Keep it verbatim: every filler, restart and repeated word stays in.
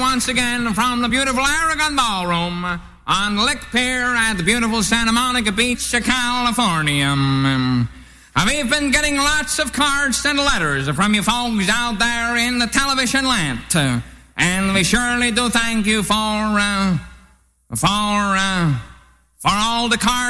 once again from the beautiful Aragon Ballroom on Lick Pier at the beautiful Santa Monica Beach, California. Um, we've been getting lots of cards and letters from you folks out there in the television land. Uh, and we surely do thank you for, uh, for, uh, for all the cards